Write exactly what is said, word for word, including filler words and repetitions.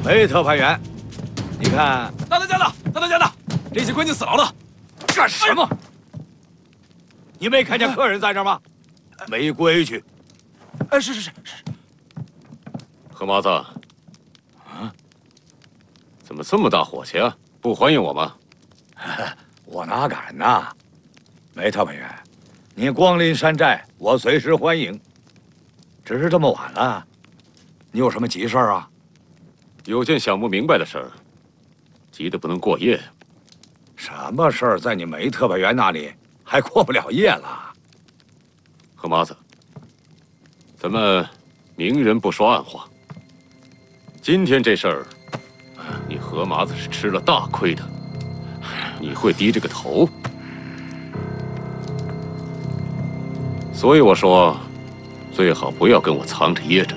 梅特派员，你看， 大当家的，大当家的，这些关进死牢了。 干什么？你没看见客人在这儿吗？没规矩。 哎，是是是是。 何麻子，啊，怎么这么大火气啊？不欢迎我吗？ 我哪敢呐！梅特派员，你光临山寨，我随时欢迎。只是这么晚了，你有什么急事儿啊？ 有件想不明白的事儿，急得不能过夜。 什么事儿在你梅特派员那里还过不了夜了？ 何麻子，咱们明人不说暗话。今天这事儿，你何麻子是吃了大亏的。你会低这个头？所以我说，最好不要跟我藏着掖着。